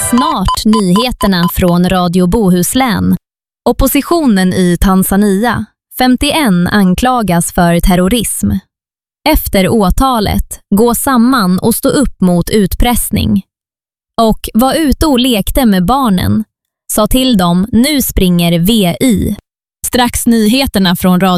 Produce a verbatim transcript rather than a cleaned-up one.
Snart nyheterna från Radio Bohuslän. Oppositionen i Tanzania. femtioen anklagas för terrorism. Efter åtalet, gå samman och stå upp mot utpressning. Och var ute och lekte med barnen. Sa till dem, nu springer V I. Strax nyheterna från Radio